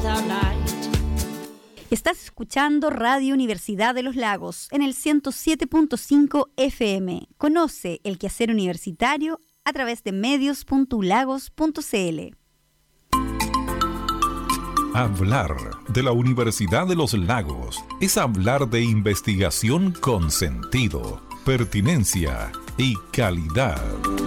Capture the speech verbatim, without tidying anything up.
Estás escuchando Radio Universidad de los Lagos en el ciento siete punto cinco F M. Conoce el quehacer universitario a través de medios punto u lagos punto c l. Hablar de la Universidad de los Lagos es hablar de investigación con sentido, pertinencia y calidad.